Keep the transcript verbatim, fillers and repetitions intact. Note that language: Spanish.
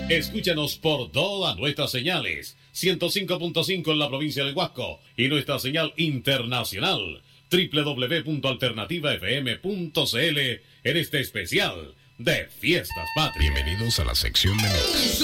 Escúchanos por todas nuestras señales. ciento cinco punto cinco en la provincia del Huasco y nuestra señal internacional doble u doble u doble u punto alternativa f m punto c l en este especial de Fiestas Patrias. Bienvenidos a la sección de